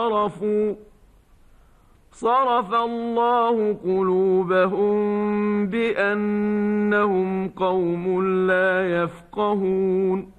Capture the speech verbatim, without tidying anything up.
صرفوا صرف الله قلوبهم بأنهم قوم لا يفقهون